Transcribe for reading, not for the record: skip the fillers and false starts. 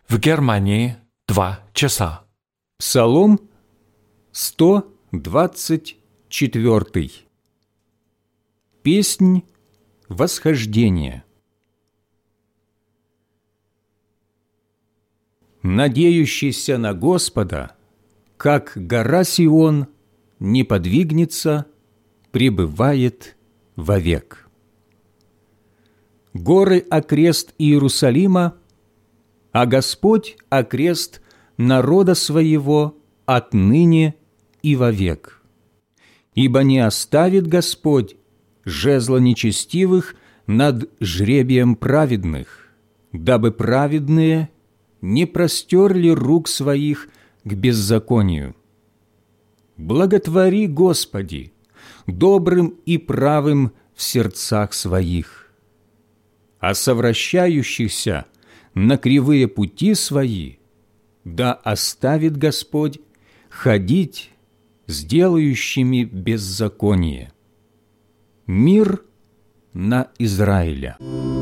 В Германии 2 часа. Псалом 124. Песнь восхождения. Надеющийся на Господа, как гора Сион, не подвигнется, пребывает вовек. Горы окрест Иерусалима, а Господь окрест народа своего отныне и вовек. Ибо не оставит Господь жезла нечестивых над жребием праведных, дабы праведные не простерли рук своих к беззаконию. Благотвори, Господи, добрым и правым в сердцах своих, а совращающихся на кривые пути свои да оставит Господь ходить с делающими беззаконие. Мир на Израиля.